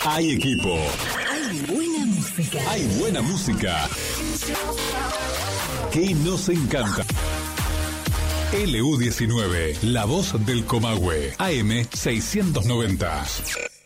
Hay equipo. Hay buena música. Hay buena música. Que nos encanta. LU19, la voz del Comahue, AM 690.